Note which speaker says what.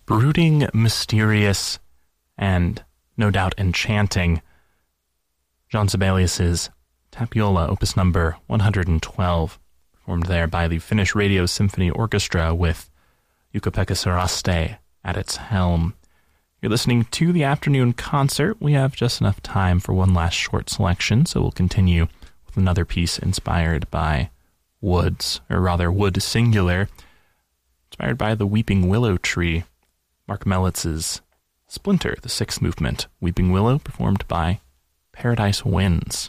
Speaker 1: brooding, mysterious, and no doubt enchanting. Jean Sibelius's Tapiola, opus number 112, performed there by the Finnish Radio Symphony Orchestra with Jukka-Pekka Saraste at its helm. You're listening to the afternoon concert. We have just enough time for one last short selection, so we'll continue with another piece inspired by woods, or rather wood singular, inspired by the weeping willow tree. Mark Melitz's Splinter, the sixth movement, Weeping Willow, performed by Paradise Winds.